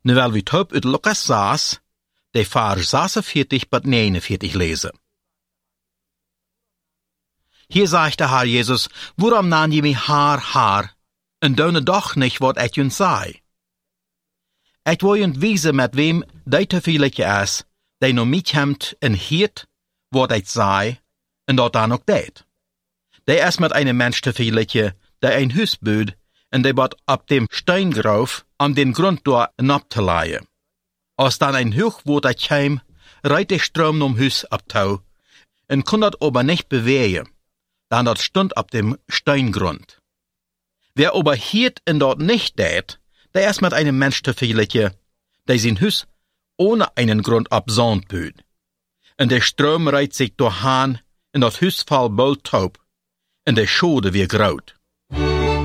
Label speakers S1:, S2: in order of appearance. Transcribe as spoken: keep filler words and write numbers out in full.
S1: Nu wel wie taub uit Lukas zes, de vers zesenveertig tot negenenveertig lezen. Hier sagt der Herr Jesus, waarom nan je mij haar, haar, en doen doch nicht, wat ik jun zei? Ik wil jun wijzen met wem die te vieletje is, die no mij hebt en hiert, wat ik zei, en dat dan ook deed. Die is met een mens te vieletje, die een huis bouwt, en die wordt op dem steingrauf om den grond door nap te leien. Als dan een hoogwoord kwam, rijdt de stroom om huis op touw, en kon dat aber nicht bewegen, dan dat stond op dem steingrund. Wer aber hiert en dat nicht deed, der ist mit einem Mensch te vieletje, der sein Hus ohne einen Grund ab Sand böd. Und der Strom reiht sich durch Hahn, und das Hus fall bald taub, und der Schode wie graut.